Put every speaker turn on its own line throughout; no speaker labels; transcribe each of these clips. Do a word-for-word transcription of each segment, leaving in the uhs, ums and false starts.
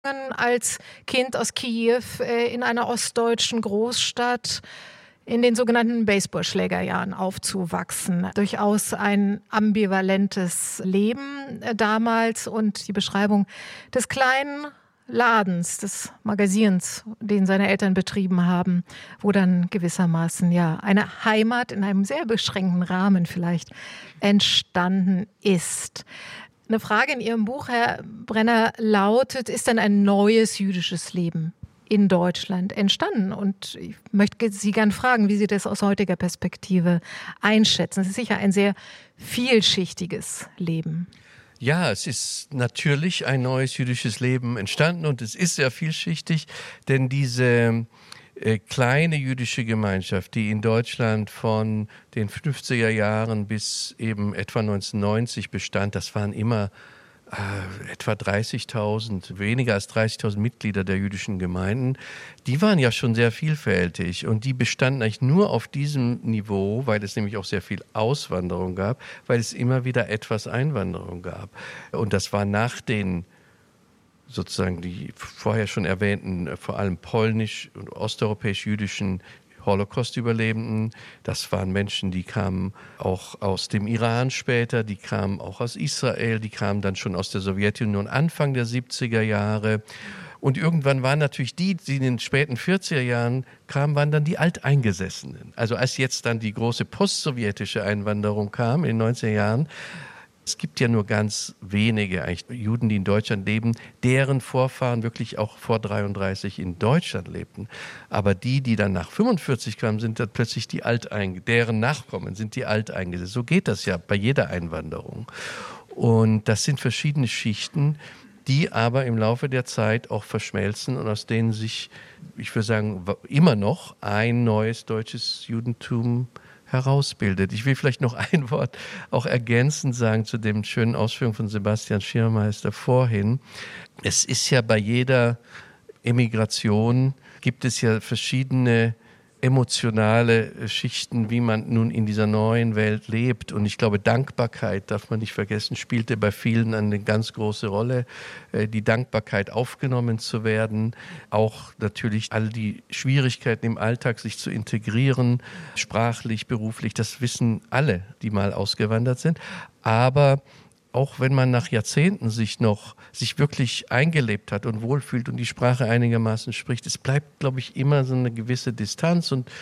als Kind aus Kiew äh, in einer ostdeutschen Großstadt in den sogenannten Baseballschlägerjahren aufzuwachsen. Durchaus ein ambivalentes Leben äh, damals und die Beschreibung des kleinen Ladens, des Magazins, den seine Eltern betrieben haben, wo dann gewissermaßen ja eine Heimat in einem sehr beschränkten Rahmen vielleicht entstanden ist. Eine Frage in Ihrem Buch, Herr Brenner, lautet, ist denn ein neues jüdisches Leben in Deutschland entstanden? Und ich möchte Sie gerne fragen, wie Sie das aus heutiger Perspektive einschätzen. Es ist sicher ein sehr vielschichtiges Leben.
Ja, es ist natürlich ein neues jüdisches Leben entstanden und es ist sehr vielschichtig, denn diese äh, kleine jüdische Gemeinschaft, die in Deutschland von den fünfziger Jahren bis eben etwa neunzehnhundertneunzig bestand, das waren immer äh, etwa dreißigtausend, weniger als dreißigtausend Mitglieder der jüdischen Gemeinden. Die waren ja schon sehr vielfältig und die bestanden eigentlich nur auf diesem Niveau, weil es nämlich auch sehr viel Auswanderung gab, weil es immer wieder etwas Einwanderung gab. Und das war nach den sozusagen die vorher schon erwähnten, vor allem polnisch- und osteuropäisch-jüdischen Holocaust-Überlebenden. Das waren Menschen, die kamen auch aus dem Iran später, die kamen auch aus Israel, die kamen dann schon aus der Sowjetunion Anfang der siebziger Jahre. Und irgendwann waren natürlich die, die in den späten vierziger Jahren kamen, waren dann die Alteingesessenen. Also als jetzt dann die große postsowjetische Einwanderung kam in den neunziger Jahren, es gibt ja nur ganz wenige eigentlich Juden, die in Deutschland leben, deren Vorfahren wirklich auch vor dreiunddreißig in Deutschland lebten. Aber die, die dann nach fünfundvierzig kamen, sind dann plötzlich die Alteingesessenen, deren Nachkommen sind die Alteingesessenen. So geht das ja bei jeder Einwanderung. Und das sind verschiedene Schichten, die aber im Laufe der Zeit auch verschmelzen und aus denen sich, ich würde sagen, immer noch ein neues deutsches Judentum herausbildet. Ich will vielleicht noch ein Wort auch ergänzend sagen zu den schönen Ausführungen von Sebastian Schirmeister vorhin. Es ist ja bei jeder Emigration, gibt es ja verschiedene emotionale Schichten, wie man nun in dieser neuen Welt lebt. Und ich glaube, Dankbarkeit, darf man nicht vergessen, spielte bei vielen eine ganz große Rolle. Die Dankbarkeit, aufgenommen zu werden, auch natürlich all die Schwierigkeiten im Alltag, sich zu integrieren, sprachlich, beruflich, das wissen alle, die mal ausgewandert sind. Aber auch wenn man nach Jahrzehnten sich noch, sich wirklich eingelebt hat und wohlfühlt und die Sprache einigermaßen spricht, es bleibt, glaube ich, immer so eine gewisse Distanz und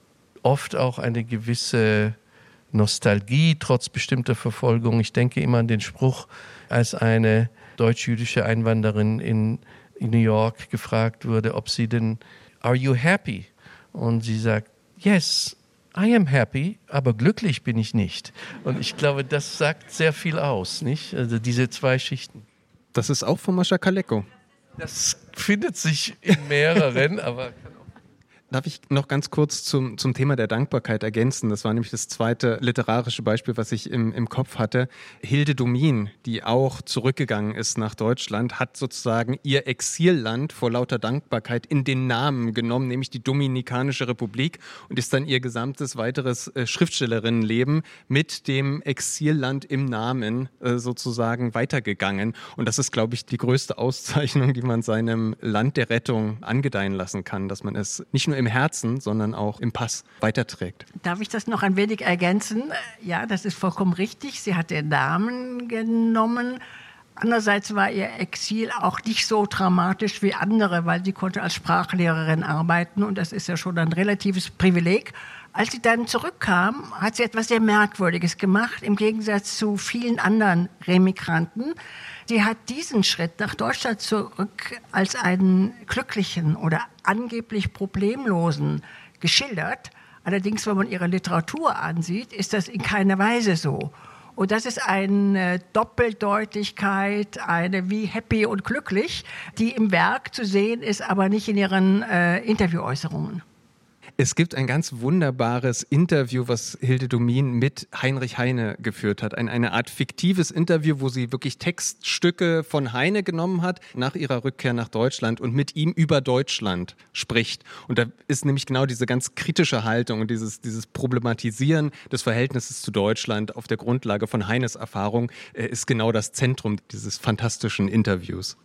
oft auch eine gewisse Nostalgie, trotz bestimmter Verfolgung. Ich denke immer an den Spruch, als eine deutsch-jüdische Einwanderin in, in New York gefragt wurde, ob sie denn, are you happy? Und sie sagt, yes, I am happy, aber glücklich bin ich nicht. Und ich glaube, das sagt sehr viel aus, nicht? Also diese zwei Schichten.
Das ist auch von Mascha Kaleko.
Das findet sich in mehreren, aber...
Darf ich noch ganz kurz zum, zum Thema der Dankbarkeit ergänzen? Das war nämlich das zweite literarische Beispiel, was ich im, im Kopf hatte. Hilde Domin, die auch zurückgegangen ist nach Deutschland, hat sozusagen ihr Exilland vor lauter Dankbarkeit in den Namen genommen, nämlich die Dominikanische Republik, und ist dann ihr gesamtes weiteres äh, Schriftstellerinnenleben mit dem Exilland im Namen äh, sozusagen weitergegangen. Und das ist, glaube ich, die größte Auszeichnung, die man seinem Land der Rettung angedeihen lassen kann, dass man es nicht nur im Herzen, sondern auch im Pass weiterträgt.
Darf ich das noch ein wenig ergänzen? Ja, das ist vollkommen richtig. Sie hat den Namen genommen. Andererseits war ihr Exil auch nicht so dramatisch wie andere, weil sie konnte als Sprachlehrerin arbeiten und das ist ja schon ein relatives Privileg. Als sie dann zurückkam, hat sie etwas sehr Merkwürdiges gemacht, im Gegensatz zu vielen anderen Remigranten. Sie hat diesen Schritt nach Deutschland zurück als einen glücklichen oder angeblich problemlosen geschildert. Allerdings, wenn man ihre Literatur ansieht, ist das in keiner Weise so. Und das ist eine Doppeldeutigkeit, eine wie happy und glücklich, die im Werk zu sehen ist, aber nicht in ihren äh, Interviewäußerungen.
Es gibt ein ganz wunderbares Interview, was Hilde Domin mit Heinrich Heine geführt hat. Ein, eine Art fiktives Interview, wo sie wirklich Textstücke von Heine genommen hat nach ihrer Rückkehr nach Deutschland und mit ihm über Deutschland spricht. Und da ist nämlich genau diese ganz kritische Haltung und dieses, dieses Problematisieren des Verhältnisses zu Deutschland auf der Grundlage von Heines Erfahrung äh, ist genau das Zentrum dieses fantastischen Interviews.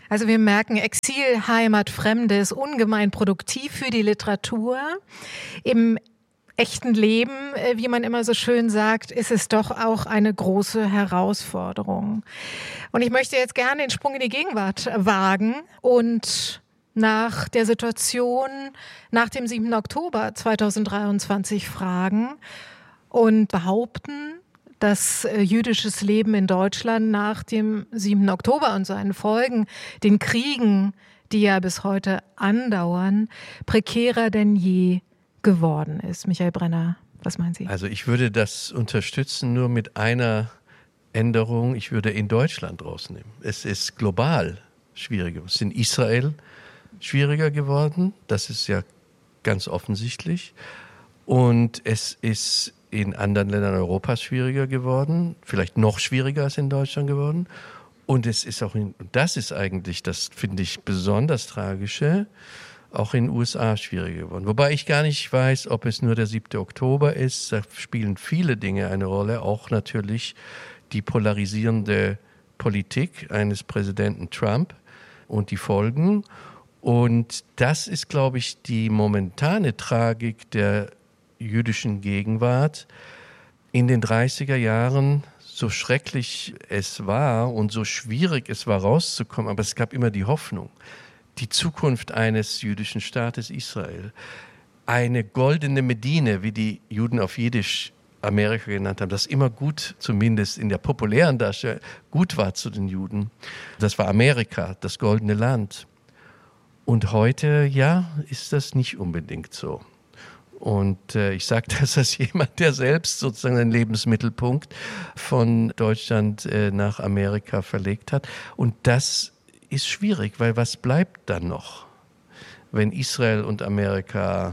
Also wir merken, Exil, Heimat, Fremde ist ungemein produktiv für die Literatur. Im echten Leben, wie man immer so schön sagt, ist es doch auch eine große Herausforderung. Und ich möchte jetzt gerne den Sprung in die Gegenwart wagen und nach der Situation nach dem siebten Oktober zweitausenddreiundzwanzig fragen und behaupten, dass äh, jüdisches Leben in Deutschland nach dem siebten Oktober und seinen Folgen, den Kriegen, die ja bis heute andauern, prekärer denn je geworden ist. Michael Brenner, was meinen Sie?
Also ich würde das unterstützen nur mit einer Änderung. Ich würde in Deutschland rausnehmen. Es ist global schwieriger. Es ist in Israel schwieriger geworden. Das ist ja ganz offensichtlich. Und es ist in anderen Ländern Europas schwieriger geworden. Vielleicht noch schwieriger als in Deutschland geworden. Und es ist auch in, das ist eigentlich, das finde ich besonders Tragische, auch in den U S A schwieriger geworden. Wobei ich gar nicht weiß, ob es nur der siebte Oktober ist. Da spielen viele Dinge eine Rolle. Auch natürlich die polarisierende Politik eines Präsidenten Trump und die Folgen. Und das ist, glaube ich, die momentane Tragik der jüdischen Gegenwart. In den dreißiger Jahren, so schrecklich es war und so schwierig es war, rauszukommen, aber es gab immer die Hoffnung. Die Zukunft eines jüdischen Staates Israel. Eine goldene Medine, wie die Juden auf Jiddisch Amerika genannt haben, das immer gut, zumindest in der populären Darstellung, gut war zu den Juden. Das war Amerika, das goldene Land. Und heute, ja, ist das nicht unbedingt so. Und äh, ich sage das als jemand, der selbst sozusagen den Lebensmittelpunkt von Deutschland äh, nach Amerika verlegt hat. Und das ist schwierig, weil was bleibt dann noch, wenn Israel und Amerika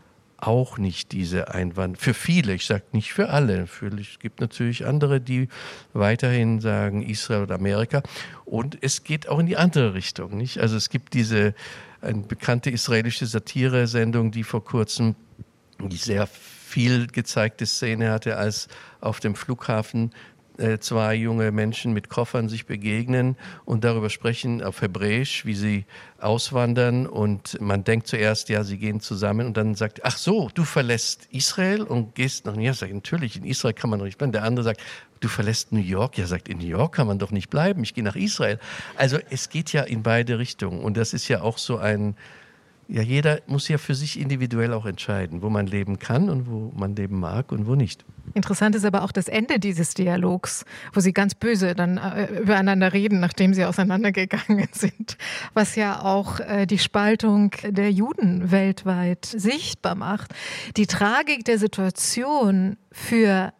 auch nicht diese Einwand, für viele, ich sage nicht für alle, für, es gibt natürlich andere, die weiterhin sagen Israel und Amerika, und es geht auch in die andere Richtung, nicht? Also es gibt diese, eine bekannte israelische Satire-Sendung, die vor kurzem die sehr viel gezeigte Szene hatte, als auf dem Flughafen äh, zwei junge Menschen mit Koffern sich begegnen und darüber sprechen auf Hebräisch, wie sie auswandern, und man denkt zuerst, ja, sie gehen zusammen, und dann sagt, ach so, du verlässt Israel und gehst nach New York. Sagt, natürlich, in Israel kann man doch nicht bleiben. Der andere sagt, du verlässt New York. Ja, sagt, in New York kann man doch nicht bleiben. Ich gehe nach Israel. Also es geht ja in beide Richtungen, und das ist ja auch so ein, ja, jeder muss ja für sich individuell auch entscheiden, wo man leben kann und wo man leben mag und wo nicht.
Interessant ist aber auch das Ende dieses Dialogs, wo sie ganz böse dann äh, übereinander reden, nachdem sie auseinandergegangen sind, was ja auch äh, die Spaltung der Juden weltweit sichtbar macht. Die Tragik der Situation für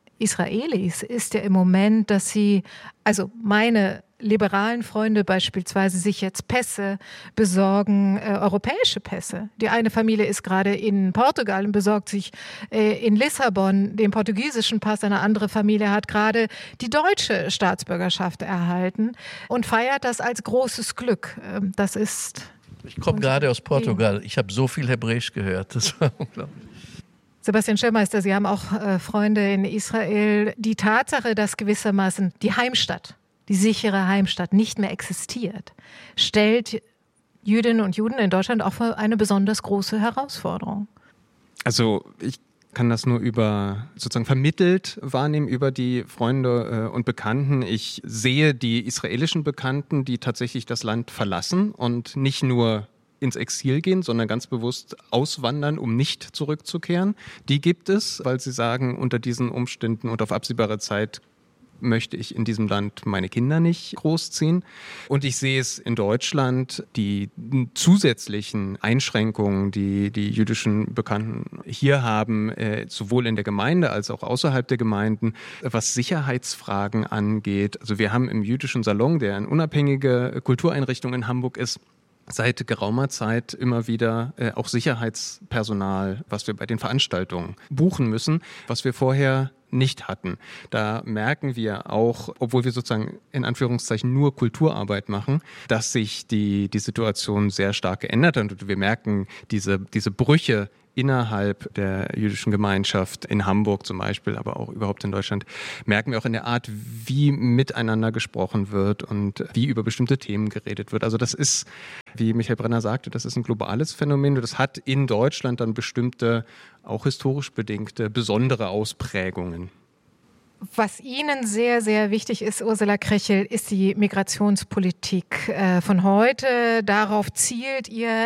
Israelis ist ja im Moment, dass sie, also meine liberalen Freunde beispielsweise, sich jetzt Pässe besorgen, äh, europäische Pässe. Die eine Familie ist gerade in Portugal und besorgt sich äh, in Lissabon den portugiesischen Pass. Eine andere Familie hat gerade die deutsche Staatsbürgerschaft erhalten und feiert das als großes Glück. Ähm, das ist...
Ich komme gerade aus Portugal. Ich habe so viel Hebräisch gehört. Das war unglaublich.
Sebastian Schirmeister, Sie haben auch äh, Freunde in Israel. Die Tatsache, dass gewissermaßen die Heimstatt, die sichere Heimstatt nicht mehr existiert, stellt Jüdinnen und Juden in Deutschland auch vor eine besonders große Herausforderung.
Also ich kann das nur über sozusagen vermittelt wahrnehmen über die Freunde äh, und Bekannten. Ich sehe die israelischen Bekannten, die tatsächlich das Land verlassen und nicht nur ins Exil gehen, sondern ganz bewusst auswandern, um nicht zurückzukehren. Die gibt es, weil sie sagen, unter diesen Umständen und auf absehbare Zeit möchte ich in diesem Land meine Kinder nicht großziehen. Und ich sehe es in Deutschland, die zusätzlichen Einschränkungen, die die jüdischen Bekannten hier haben, äh, sowohl in der Gemeinde als auch außerhalb der Gemeinden, was Sicherheitsfragen angeht. Also wir haben im jüdischen Salon, der eine unabhängige Kultureinrichtung in Hamburg ist, seit geraumer Zeit immer wieder äh, auch Sicherheitspersonal, was wir bei den Veranstaltungen buchen müssen, was wir vorher nicht hatten. Da merken wir auch, obwohl wir sozusagen in Anführungszeichen nur Kulturarbeit machen, dass sich die, die Situation sehr stark geändert hat. Und wir merken diese, diese Brüche innerhalb der jüdischen Gemeinschaft in Hamburg zum Beispiel, aber auch überhaupt in Deutschland, merken wir auch in der Art, wie miteinander gesprochen wird und wie über bestimmte Themen geredet wird. Also das ist, wie Michael Brenner sagte, das ist ein globales Phänomen und das hat in Deutschland dann bestimmte, auch historisch bedingte, besondere Ausprägungen.
Was Ihnen sehr, sehr wichtig ist, Ursula Krechel, ist die Migrationspolitik äh, von heute. Darauf zielt Ihr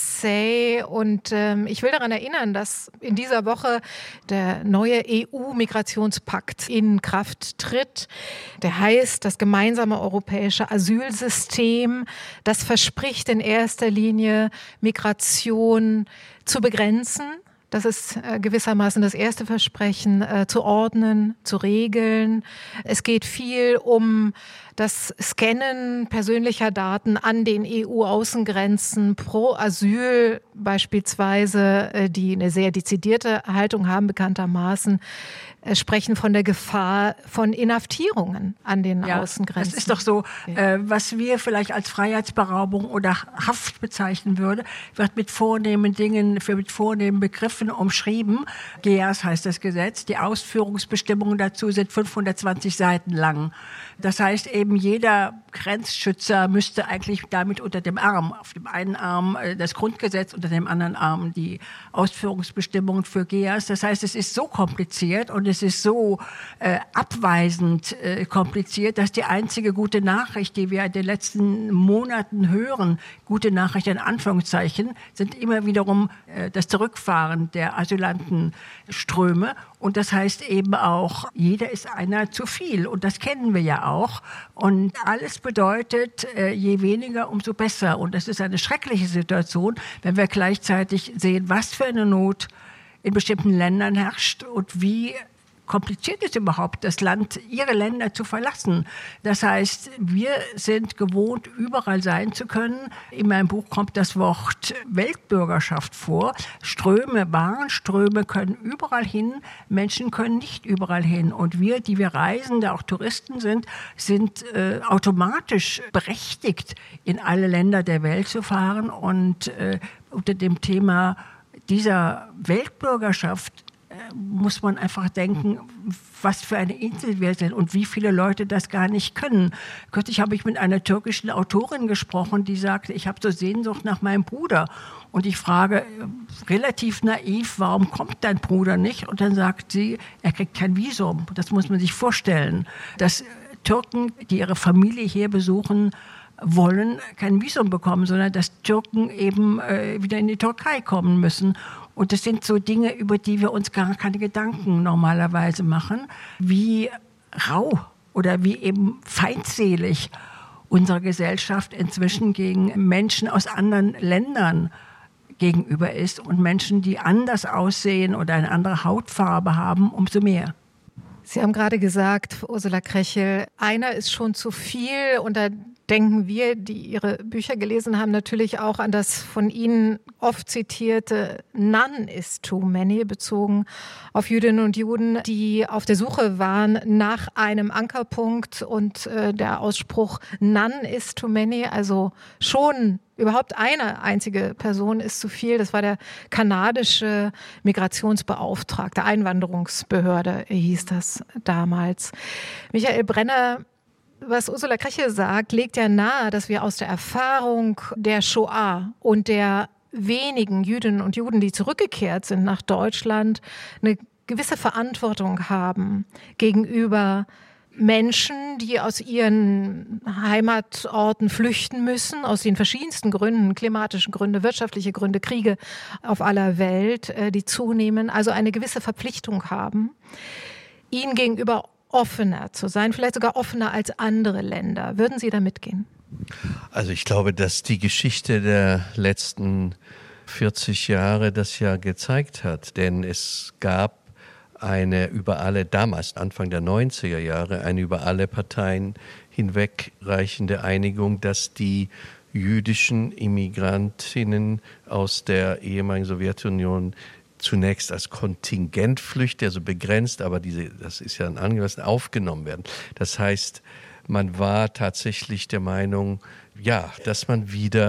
Essay. Und ähm, ich will daran erinnern, dass in dieser Woche der neue E U-Migrationspakt in Kraft tritt. Der heißt das gemeinsame europäische Asylsystem. Das verspricht in erster Linie, Migration zu begrenzen. Das ist äh, gewissermaßen das erste Versprechen, äh, zu ordnen, zu regeln. Es geht viel um das Scannen persönlicher Daten an den E U-Außengrenzen pro Asyl beispielsweise, äh, die eine sehr dezidierte Haltung haben, bekanntermaßen, äh, sprechen von der Gefahr von Inhaftierungen an den
ja,
Außengrenzen.
Das ist doch so, äh, was wir vielleicht als Freiheitsberaubung oder Haft bezeichnen würden, wird mit vornehmen Dingen, für mit vornehmen Begriffen umschrieben. G E A S heißt das Gesetz. Die Ausführungsbestimmungen dazu sind fünfhundertzwanzig Seiten lang. Das heißt eben, jeder Grenzschützer müsste eigentlich damit unter dem Arm, auf dem einen Arm das Grundgesetz, unter dem anderen Arm die Ausführungsbestimmungen für G E A S. Das heißt, es ist so kompliziert und es ist so äh, abweisend äh, kompliziert, dass die einzige gute Nachricht, die wir in den letzten Monaten hören, gute Nachricht in Anführungszeichen, sind immer wiederum äh, das Zurückfahren der Asylantenströme. Und das heißt eben auch, jeder ist einer zu viel. Und das kennen wir ja auch. Und alles bedeutet, je weniger, umso besser. Und das ist eine schreckliche Situation, wenn wir gleichzeitig sehen, was für eine Not in bestimmten Ländern herrscht und wie kompliziert ist überhaupt, das Land, ihre Länder zu verlassen. Das heißt, wir sind gewohnt, überall sein zu können. In meinem Buch kommt das Wort Weltbürgerschaft vor. Ströme, Warenströme können überall hin, Menschen können nicht überall hin. Und wir, die wir Reisende, auch Touristen sind, sind äh, automatisch berechtigt, in alle Länder der Welt zu fahren. Und äh, unter dem Thema dieser Weltbürgerschaft muss man einfach denken, was für eine Insel wir sind und wie viele Leute das gar nicht können. Kürzlich habe ich mit einer türkischen Autorin gesprochen, die sagte, ich habe so Sehnsucht nach meinem Bruder. Und ich frage relativ naiv, warum kommt dein Bruder nicht? Und dann sagt sie, er kriegt kein Visum. Das muss man sich vorstellen. Dass Türken, die ihre Familie hier besuchen wollen, kein Visum bekommen, sondern dass Türken eben äh, wieder in die Türkei kommen müssen. Und das sind so Dinge, über die wir uns gar keine Gedanken normalerweise machen, wie rau oder wie eben feindselig unsere Gesellschaft inzwischen gegen Menschen aus anderen Ländern gegenüber ist. Und Menschen, die anders aussehen oder eine andere Hautfarbe haben, umso mehr.
Sie haben gerade gesagt, Ursula Krechel, einer ist schon zu viel. Und da denken wir, die Ihre Bücher gelesen haben, natürlich auch an das von Ihnen oft zitierte None is too many, bezogen auf Jüdinnen und Juden, die auf der Suche waren nach einem Ankerpunkt. Und äh, der Ausspruch None is too many, also schon überhaupt eine einzige Person ist zu viel. Das war der kanadische Migrationsbeauftragte, Einwanderungsbehörde hieß das damals. Michael Brenner, was Ursula Krechel sagt, legt ja nahe, dass wir aus der Erfahrung der Shoah und der wenigen Jüdinnen und Juden, die zurückgekehrt sind nach Deutschland, eine gewisse Verantwortung haben gegenüber Menschen, die aus ihren Heimatorten flüchten müssen, aus den verschiedensten Gründen, klimatischen Gründe, wirtschaftliche Gründe, Kriege auf aller Welt, die zunehmen, also eine gewisse Verpflichtung haben, ihnen gegenüber offener zu sein, vielleicht sogar offener als andere Länder. Würden Sie da mitgehen?
Also ich glaube, dass die Geschichte der letzten vierzig Jahre das ja gezeigt hat, denn es gab eine über alle, damals Anfang der neunziger Jahre, eine über alle Parteien hinwegreichende Einigung, dass die jüdischen Immigrantinnen aus der ehemaligen Sowjetunion zunächst als Kontingentflüchtlinge, also begrenzt, aber diese, das ist ja ein angemessen, aufgenommen werden. Das heißt, man war tatsächlich der Meinung, ja, dass man wieder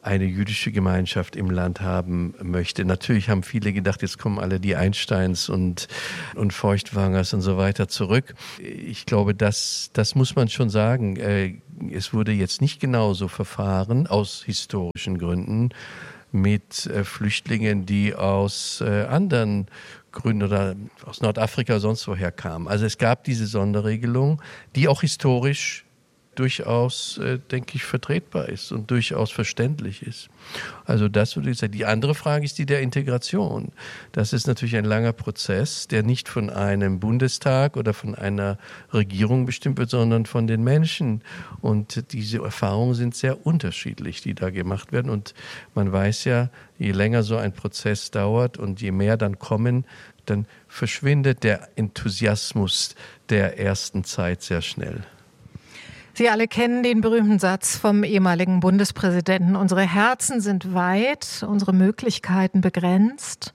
eine jüdische Gemeinschaft im Land haben möchte. Natürlich haben viele gedacht, jetzt kommen alle die Einsteins und, und Feuchtwangers und so weiter zurück. Ich glaube, das, das muss man schon sagen. Es wurde jetzt nicht genauso verfahren, aus historischen Gründen, mit Flüchtlingen, die aus anderen Gründen oder aus Nordafrika oder sonst woher kamen. Also es gab diese Sonderregelung, die auch historisch durchaus, äh, denke ich, vertretbar ist und durchaus verständlich ist. Also das würde ich sagen. Die andere Frage ist die der Integration. Das ist natürlich ein langer Prozess, der nicht von einem Bundestag oder von einer Regierung bestimmt wird, sondern von den Menschen. Und diese Erfahrungen sind sehr unterschiedlich, die da gemacht werden. Und man weiß ja, je länger so ein Prozess dauert und je mehr dann kommen, dann verschwindet der Enthusiasmus der ersten Zeit sehr schnell.
Sie alle kennen den berühmten Satz vom ehemaligen Bundespräsidenten: Unsere Herzen sind weit, unsere Möglichkeiten begrenzt.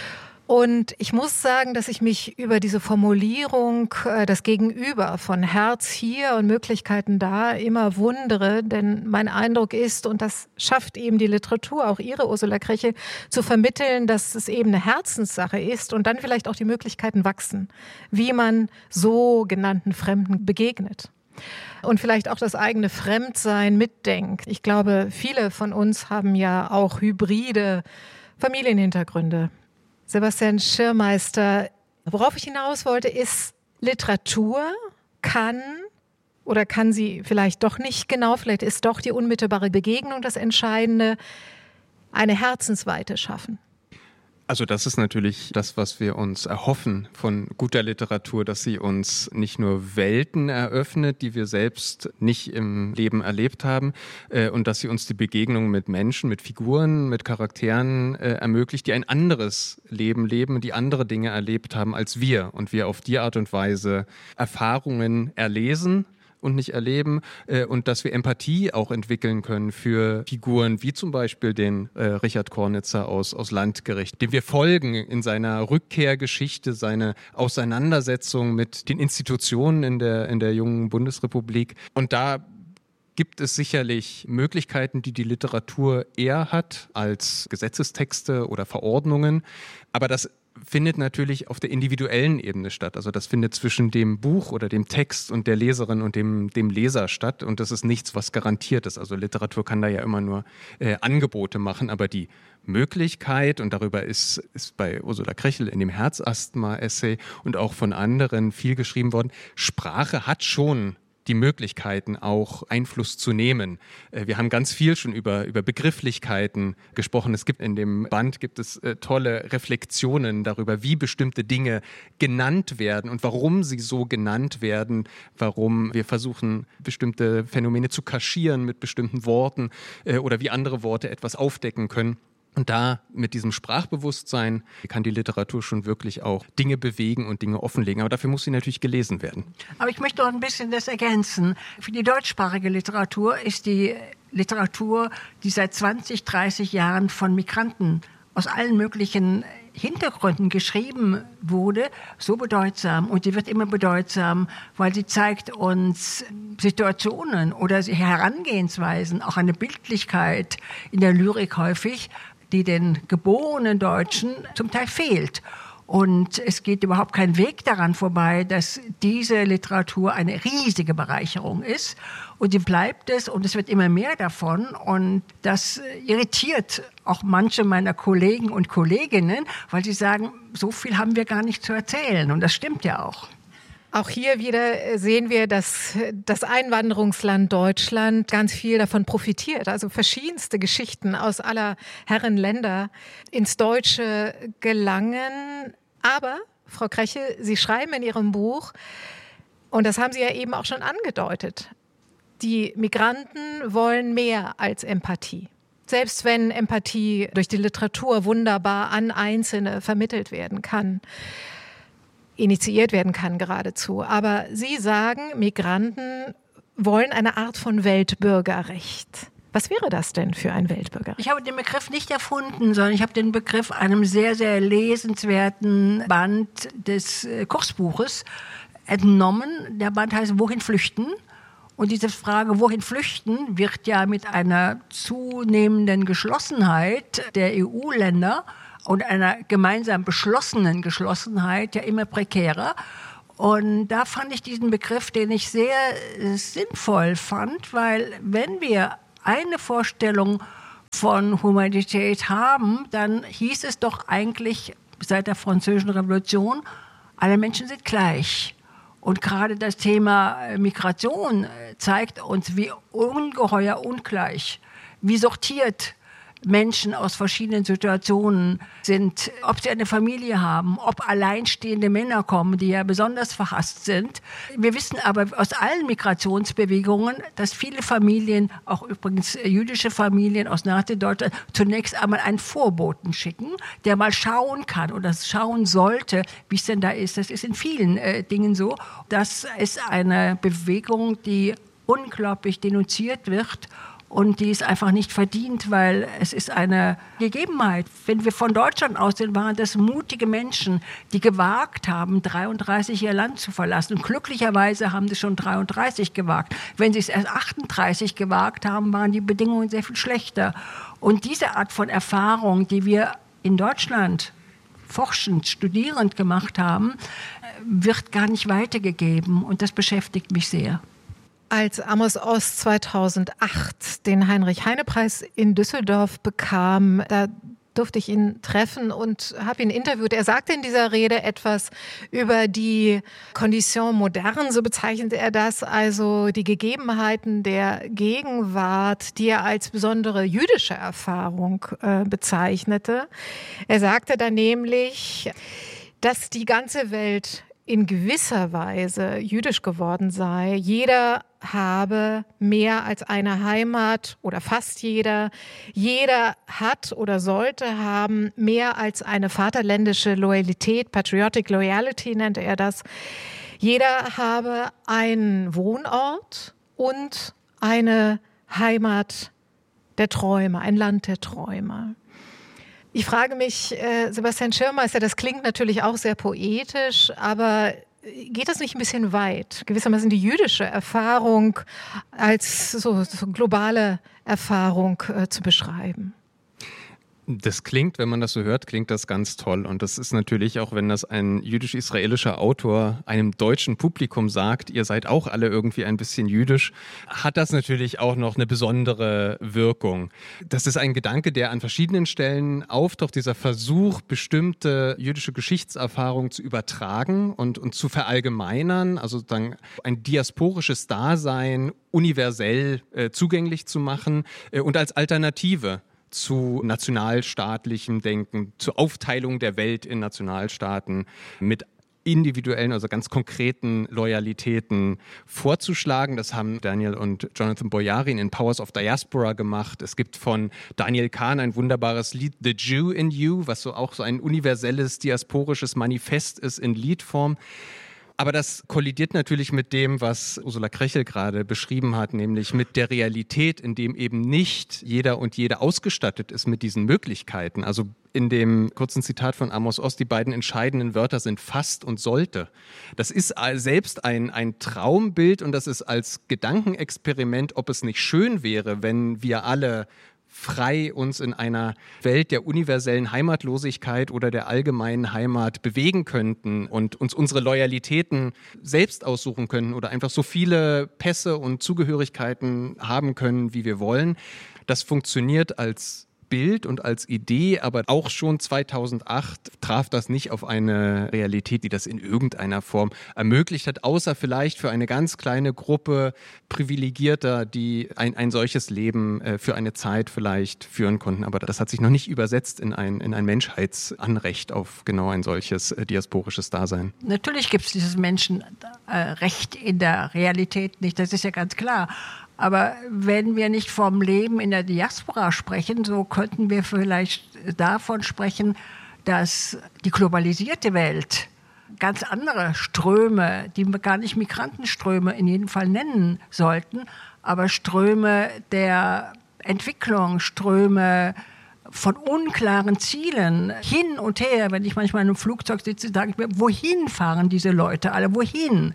Und ich muss sagen, dass ich mich über diese Formulierung, das Gegenüber von Herz hier und Möglichkeiten da, immer wundere. Denn mein Eindruck ist, und das schafft eben die Literatur, auch Ihre, Ursula Krechel, zu vermitteln, dass es eben eine Herzenssache ist und dann vielleicht auch die Möglichkeiten wachsen, wie man so genannten Fremden begegnet. Und vielleicht auch das eigene Fremdsein mitdenkt. Ich glaube, viele von uns haben ja auch hybride Familienhintergründe. Sebastian Schirmeister, worauf ich hinaus wollte, ist, Literatur kann oder kann sie vielleicht doch nicht genau, vielleicht ist doch die unmittelbare Begegnung das Entscheidende, eine Herzensweite schaffen.
Also das ist natürlich das, was wir uns erhoffen von guter Literatur, dass sie uns nicht nur Welten eröffnet, die wir selbst nicht im Leben erlebt haben, äh, und dass sie uns die Begegnung mit Menschen, mit Figuren, mit Charakteren äh, ermöglicht, die ein anderes Leben leben, die andere Dinge erlebt haben als wir und wir auf die Art und Weise Erfahrungen erlesen und nicht erleben, äh, und dass wir Empathie auch entwickeln können für Figuren wie zum Beispiel den äh, Richard Kornitzer aus, aus Landgericht, dem wir folgen in seiner Rückkehrgeschichte, seine Auseinandersetzung mit den Institutionen in der, in der jungen Bundesrepublik. Und da gibt es sicherlich Möglichkeiten, die die Literatur eher hat als Gesetzestexte oder Verordnungen, aber das findet natürlich auf der individuellen Ebene statt. Also das findet zwischen dem Buch oder dem Text und der Leserin und dem, dem Leser statt. Und das ist nichts, was garantiert ist. Also Literatur kann da ja immer nur äh, Angebote machen, aber die Möglichkeit, und darüber ist, ist bei Ursula Krechel in dem Herzasthma-Essay und auch von anderen viel geschrieben worden, Sprache hat schon die Möglichkeiten, auch Einfluss zu nehmen. Wir haben ganz viel schon über, über Begrifflichkeiten gesprochen. Es gibt in dem Band gibt es äh, tolle Reflexionen darüber, wie bestimmte Dinge genannt werden und warum sie so genannt werden, warum wir versuchen, bestimmte Phänomene zu kaschieren mit bestimmten Worten äh, oder wie andere Worte etwas aufdecken können. Und da mit diesem Sprachbewusstsein kann die Literatur schon wirklich auch Dinge bewegen und Dinge offenlegen. Aber dafür muss sie natürlich gelesen werden.
Aber ich möchte auch ein bisschen das ergänzen. Für die deutschsprachige Literatur ist die Literatur, die seit zwanzig, dreißig Jahren von Migranten aus allen möglichen Hintergründen geschrieben wurde, so bedeutsam. Und sie wird immer bedeutsam, weil sie zeigt uns Situationen oder Herangehensweisen, auch eine Bildlichkeit in der Lyrik häufig, die den geborenen Deutschen zum Teil fehlt. Und es geht überhaupt kein Weg daran vorbei, dass diese Literatur eine riesige Bereicherung ist. Und sie bleibt es und es wird immer mehr davon. Und das irritiert auch manche meiner Kollegen und Kolleginnen, weil sie sagen, so viel haben wir gar nicht zu erzählen. Und das stimmt ja auch.
Auch hier wieder sehen wir, dass das Einwanderungsland Deutschland ganz viel davon profitiert. Also verschiedenste Geschichten aus aller Herren Länder ins Deutsche gelangen. Aber, Frau Krechel, Sie schreiben in Ihrem Buch, und das haben Sie ja eben auch schon angedeutet, die Migranten wollen mehr als Empathie. Selbst wenn Empathie durch die Literatur wunderbar an Einzelne vermittelt werden kann, initiiert werden kann geradezu. Aber Sie sagen, Migranten wollen eine Art von Weltbürgerrecht. Was wäre das denn für ein Weltbürgerrecht?
Ich habe den Begriff nicht erfunden, sondern ich habe den Begriff einem sehr, sehr lesenswerten Band des Kursbuches entnommen. Der Band heißt Wohin flüchten? Und diese Frage, wohin flüchten, wird ja mit einer zunehmenden Geschlossenheit der E U-Länder und einer gemeinsam beschlossenen Geschlossenheit ja immer prekärer. Und da fand ich diesen Begriff, den ich sehr sinnvoll fand, weil wenn wir eine Vorstellung von Humanität haben, dann hieß es doch eigentlich seit der Französischen Revolution, alle Menschen sind gleich. Und gerade das Thema Migration zeigt uns, wie ungeheuer ungleich, wie sortiert Menschen aus verschiedenen Situationen sind, ob sie eine Familie haben, ob alleinstehende Männer kommen, die ja besonders verhasst sind. Wir wissen aber aus allen Migrationsbewegungen, dass viele Familien, auch übrigens jüdische Familien aus Nazi-Deutschland, zunächst einmal einen Vorboten schicken, der mal schauen kann oder schauen sollte, wie es denn da ist. Das ist in vielen äh, Dingen so. Das ist eine Bewegung, die unglaublich denunziert wird. Und die ist einfach nicht verdient, weil es ist eine Gegebenheit. Wenn wir von Deutschland aussehen, waren das mutige Menschen, die gewagt haben, dreiunddreißig ihr Land zu verlassen. Und glücklicherweise haben sie schon dreiunddreißig gewagt. Wenn sie es erst achtunddreißig gewagt haben, waren die Bedingungen sehr viel schlechter. Und diese Art von Erfahrung, die wir in Deutschland forschend, studierend gemacht haben, wird gar nicht weitergegeben. Und das beschäftigt mich sehr.
Als Amos Oz zweitausendacht den Heinrich-Heine-Preis in Düsseldorf bekam, da durfte ich ihn treffen und habe ihn interviewt. Er sagte in dieser Rede etwas über die Condition moderne, so bezeichnet er das, also die Gegebenheiten der Gegenwart, die er als besondere jüdische Erfahrung äh, bezeichnete. Er sagte dann nämlich, dass die ganze Welt in gewisser Weise jüdisch geworden sei. Jeder habe mehr als eine Heimat oder fast jeder. Jeder hat oder sollte haben mehr als eine vaterländische Loyalität, Patriotic Loyalty nennt er das. Jeder habe einen Wohnort und eine Heimat der Träume, ein Land der Träume. Ich frage mich, äh, Sebastian Schirmeister, das klingt natürlich auch sehr poetisch, aber geht das nicht ein bisschen weit, gewissermaßen die jüdische Erfahrung als so, so globale Erfahrung äh, zu beschreiben?
Das klingt, wenn man das so hört, klingt das ganz toll. Und das ist natürlich auch, wenn das ein jüdisch-israelischer Autor einem deutschen Publikum sagt, ihr seid auch alle irgendwie ein bisschen jüdisch, hat das natürlich auch noch eine besondere Wirkung. Das ist ein Gedanke, der an verschiedenen Stellen auftaucht, dieser Versuch, bestimmte jüdische Geschichtserfahrungen zu übertragen und, und zu verallgemeinern, also dann ein diasporisches Dasein universell äh, zugänglich zu machen äh, und als Alternative zu nationalstaatlichem Denken, zur Aufteilung der Welt in Nationalstaaten mit individuellen, also ganz konkreten Loyalitäten vorzuschlagen. Das haben Daniel und Jonathan Boyarin in Powers of Diaspora gemacht. Es gibt von Daniel Kahn ein wunderbares Lied, The Jew in You, was so auch so ein universelles, diasporisches Manifest ist in Liedform. Aber das kollidiert natürlich mit dem, was Ursula Krechel gerade beschrieben hat, nämlich mit der Realität, in dem eben nicht jeder und jede ausgestattet ist mit diesen Möglichkeiten. Also in dem kurzen Zitat von Amos Oz, die beiden entscheidenden Wörter sind fast und sollte. Das ist selbst ein, ein Traumbild und das ist als Gedankenexperiment, ob es nicht schön wäre, wenn wir alle frei uns in einer Welt der universellen Heimatlosigkeit oder der allgemeinen Heimat bewegen könnten und uns unsere Loyalitäten selbst aussuchen können oder einfach so viele Pässe und Zugehörigkeiten haben können, wie wir wollen. Das funktioniert als Bild und als Idee, aber auch schon zweitausendacht traf das nicht auf eine Realität, die das in irgendeiner Form ermöglicht hat, außer vielleicht für eine ganz kleine Gruppe Privilegierter, die ein, ein solches Leben äh, für eine Zeit vielleicht führen konnten. Aber das hat sich noch nicht übersetzt in ein, in ein Menschheitsanrecht auf genau ein solches äh, diasporisches Dasein.
Natürlich gibt es dieses Menschenrecht äh, in der Realität nicht, das ist ja ganz klar. Aber wenn wir nicht vom Leben in der Diaspora sprechen, so könnten wir vielleicht davon sprechen, dass die globalisierte Welt ganz andere Ströme, die wir gar nicht Migrantenströme in jedem Fall nennen sollten, aber Ströme der Entwicklung, Ströme von unklaren Zielen, hin und her. Wenn ich manchmal in einem Flugzeug sitze, sage ich mir, wohin fahren diese Leute alle, wohin?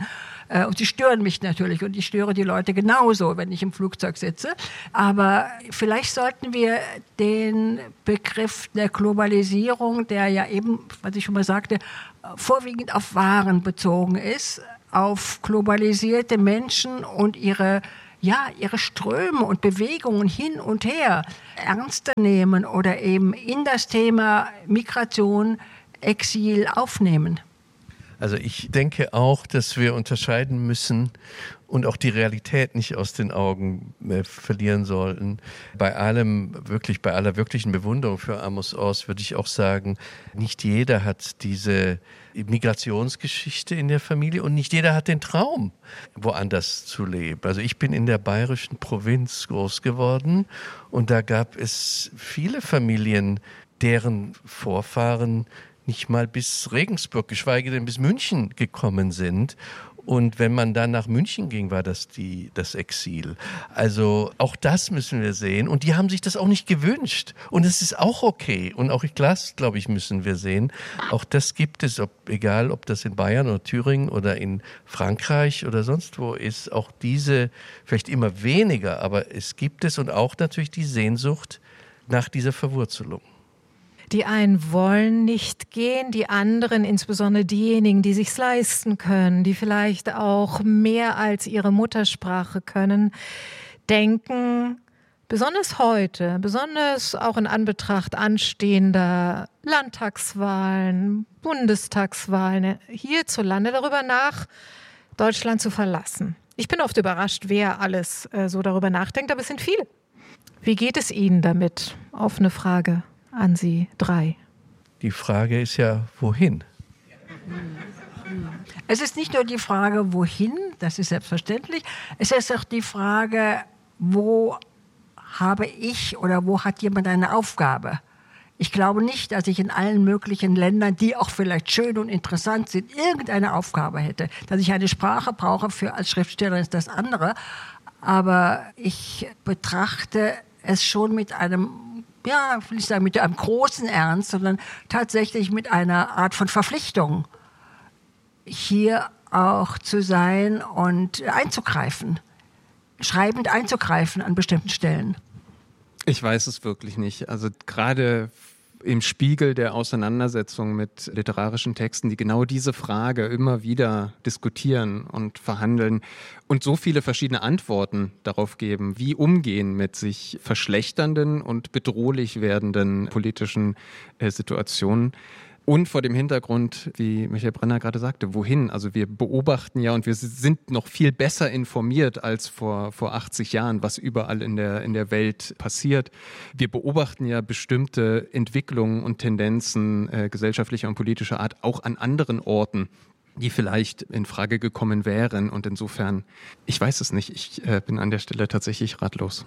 Äh, und sie stören mich natürlich und ich störe die Leute genauso, wenn ich im Flugzeug sitze. Aber vielleicht sollten wir den Begriff der Globalisierung, der ja eben, was ich schon mal sagte, vorwiegend auf Waren bezogen ist, auf globalisierte Menschen und ihre, ja, ihre Ströme und Bewegungen hin und her ernster nehmen oder eben in das Thema Migration, Exil aufnehmen.
Also ich denke auch, dass wir unterscheiden müssen und auch die Realität nicht aus den Augen äh, verlieren sollten. Bei allem, wirklich, bei aller wirklichen Bewunderung für Amos Oz würde ich auch sagen, nicht jeder hat diese Migrationsgeschichte in der Familie und nicht jeder hat den Traum, woanders zu leben. Also ich bin in der bayerischen Provinz groß geworden und da gab es viele Familien, deren Vorfahren nicht mal bis Regensburg, geschweige denn bis München gekommen sind. Und wenn man dann nach München ging, war das die, das Exil. Also auch das müssen wir sehen. Und die haben sich das auch nicht gewünscht. Und es ist auch okay. Und auch das, glaube ich, müssen wir sehen. Auch das gibt es, ob, egal ob das in Bayern oder Thüringen oder in Frankreich oder sonst wo ist. Auch diese, vielleicht immer weniger, aber es gibt es. Und auch natürlich die Sehnsucht nach dieser Verwurzelung.
Die einen wollen nicht gehen, die anderen, insbesondere diejenigen, die sich's leisten können, die vielleicht auch mehr als ihre Muttersprache können, denken, besonders heute, besonders auch in Anbetracht anstehender Landtagswahlen, Bundestagswahlen hierzulande darüber nach, Deutschland zu verlassen. Ich bin oft überrascht, wer alles äh, so darüber nachdenkt, aber es sind viele. Wie geht es Ihnen damit? Offene Frage an Sie drei.
Die Frage ist ja, wohin?
Es ist nicht nur die Frage, wohin, das ist selbstverständlich. Es ist auch die Frage, wo habe ich oder wo hat jemand eine Aufgabe? Ich glaube nicht, dass ich in allen möglichen Ländern, die auch vielleicht schön und interessant sind, irgendeine Aufgabe hätte. Dass ich eine Sprache brauche für als Schriftsteller ist das andere. Aber ich betrachte es schon mit einem, ja, will ich sagen, mit einem großen Ernst, sondern tatsächlich mit einer Art von Verpflichtung, hier auch zu sein und einzugreifen, schreibend einzugreifen an bestimmten Stellen.
Ich weiß es wirklich nicht. Also gerade im Spiegel der Auseinandersetzung mit literarischen Texten, die genau diese Frage immer wieder diskutieren und verhandeln und so viele verschiedene Antworten darauf geben, wie umgehen mit sich verschlechternden und bedrohlich werdenden politischen äh, Situationen. Und vor dem Hintergrund, wie Michael Brenner gerade sagte, wohin? Also wir beobachten ja und wir sind noch viel besser informiert als vor, vor achtzig Jahren, was überall in der, in der Welt passiert. Wir beobachten ja bestimmte Entwicklungen und Tendenzen äh, gesellschaftlicher und politischer Art auch an anderen Orten, die vielleicht in Frage gekommen wären. Und insofern, ich weiß es nicht, ich äh, bin an der Stelle tatsächlich ratlos.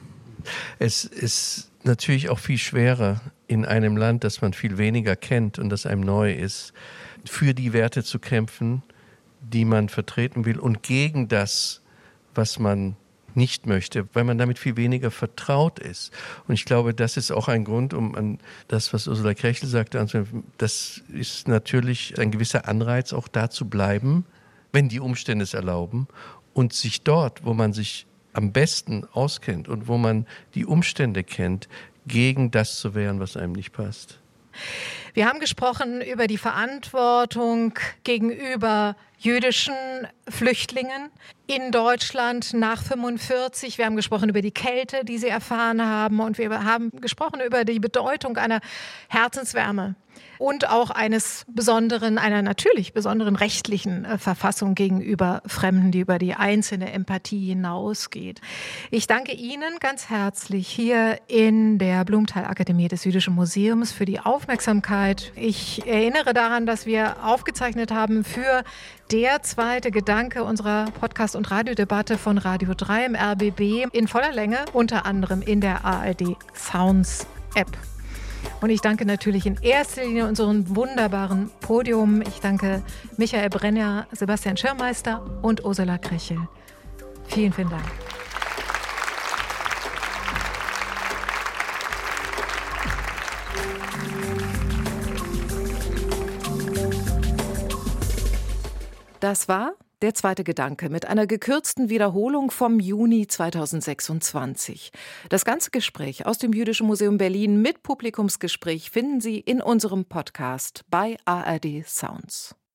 Es ist natürlich auch viel schwerer, in einem Land, das man viel weniger kennt und das einem neu ist, für die Werte zu kämpfen, die man vertreten will und gegen das, was man nicht möchte, weil man damit viel weniger vertraut ist. Und ich glaube, das ist auch ein Grund, um an das, was Ursula Krechel sagte, das ist natürlich ein gewisser Anreiz, auch da zu bleiben, wenn die Umstände es erlauben und sich dort, wo man sich am besten auskennt und wo man die Umstände kennt, gegen das zu wehren, was einem nicht passt.
Wir haben gesprochen über die Verantwortung gegenüber jüdischen Flüchtlingen in Deutschland nach fünfundvierzig. Wir haben gesprochen über die Kälte, die sie erfahren haben. Und wir haben gesprochen über die Bedeutung einer Herzenswärme und auch eines besonderen, einer natürlich besonderen rechtlichen äh, Verfassung gegenüber Fremden, die über die einzelne Empathie hinausgeht. Ich danke Ihnen ganz herzlich hier in der Blumenthal-Akademie des Jüdischen Museums für die Aufmerksamkeit. Ich erinnere daran, dass wir aufgezeichnet haben für Der zweite Gedanke unserer Podcast- und Radiodebatte von Radio drei im R B B in voller Länge, unter anderem in der A R D Sounds App. Und ich danke natürlich in erster Linie unserem wunderbaren Podium. Ich danke Michael Brenner, Sebastian Schirmeister und Ursula Krechel. Vielen, vielen Dank.
Das war Der zweite Gedanke mit einer gekürzten Wiederholung vom Juni zweitausendsechsundzwanzig. Das ganze Gespräch aus dem Jüdischen Museum Berlin mit Publikumsgespräch finden Sie in unserem Podcast bei A R D Sounds.